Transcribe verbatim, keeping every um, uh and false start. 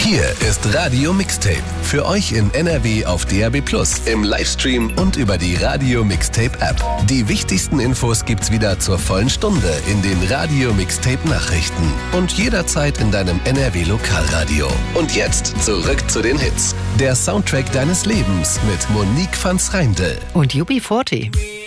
Hier ist Radio Mixtape. Für euch in N R W auf D A B plus, im Livestream und über die Radio Mixtape App. Die wichtigsten Infos gibt's wieder zur vollen Stunde in den Radio Mixtape Nachrichten und jederzeit in deinem N R W Lokalradio. Und jetzt zurück zu den Hits. Der Soundtrack deines Lebens mit Monique van Schrijndel und U B vierzig.